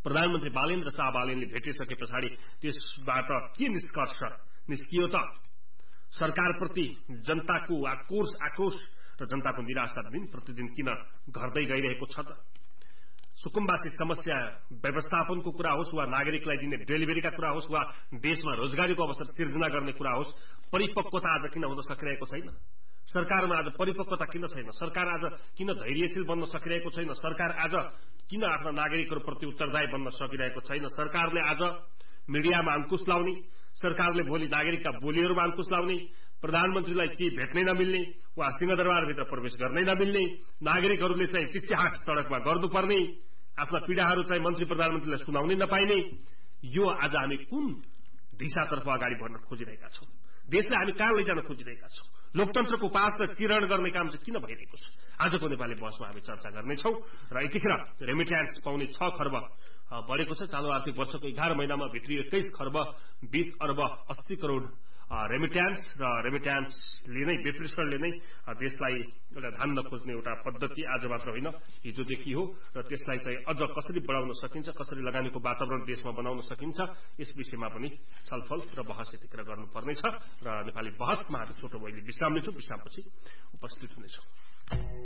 प्रधानमन्त्री बालेन्द्र शाह बालेनले भेटिसके पछाडि त्यसबाट के निष्कर्ष निस्कियो त? सरकारप्रति जनताको आक्रोश र जनताको निराशा दिन प्रतिदिन किन घट्दै गइरहेको छ त? सुकुम्बासी समस्या व्यवस्थापनको कुरा होस् वा नागरिकलाई दिने डेलिभरीका कुरा होस् वा देशमा रोजगारीको अवसर सिर्जना गर्ने कुरा होस्, परिपक्वता आज किन हुन सकिरहेको छैन? सरकारमा आज परिपक्वता किन छैन? सरकार आज किन धैर्यशील बन्न सकिरहेको छैन? सरकार आज किन आफ्ना नागरिकहरूप्रति उत्तरदायी बन्न सकिरहेको छैन? सरकारले आज मिडियामा अंकुश लाउने, सरकारले भोलि नागरिकका बोलीहरूमा अंकुश लाउने, प्रधानमन्त्रीलाई के भेट्नै नमिल्ने वा सिंहदरबारभित्र प्रवेश गर्नै नमिल्ने, नागरिकहरूले चाहिँ चिच्याहाट सड़कमा गर्नुपर्ने, आफ्ना पीडाहरू चाहिँ मन्त्री प्रधानमन्त्रीलाई सुनाउनै नपाइने, यो आज हामी कुन दिशातर्फ अगाडि बढ्न खोजिरहेका छौं? देशलाई हामी कहाँ लैजान खोजिरहेका छौं? लोकतन्त्रको उपासना चिरण गर्ने काम चाहिँ किन भइरहेको छ? आजको नेपाली बहसमा हामी चर्चा गर्नेछौं। र यतिखेर रेमिट्यान्स पाउने 6 खर्ब बढेको छ। चालू आर्थिक वर्षको 11 महिनामा भित्री 21 खर्ब 20 अर्ब 80 करोड़ रेमिट्यान्स र रेमिट्यान्सले नै विप्रेषणले नै देशलाई एउटा धान्न खोज्ने एउटा पद्धति आज मात्र होइन, हिजोदेखि हो। र त्यसलाई चाहिँ अझ कसरी बढाउन सकिन्छ, कसरी लगानीको वातावरण देशमा बनाउन सकिन्छ, यस विषयमा पनि छलफल र बहस यतिखेर गर्नुपर्नेछ। र नेपाली बहसमा हामी छोटो मैले विश्राम लिन्छौं। विश्रामपछि उपस्थित हुनेछौं।